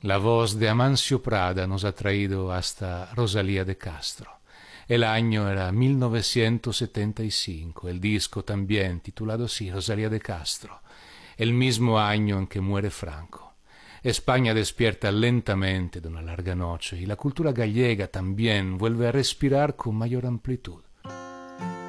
La voz de Amancio Prada nos ha traído hasta Rosalía de Castro. El año era 1975, el disco también titulado así, Rosalía de Castro, el mismo año en que muere Franco. España despierta lentamente de una larga noche y la cultura gallega también vuelve a respirar con mayor amplitud.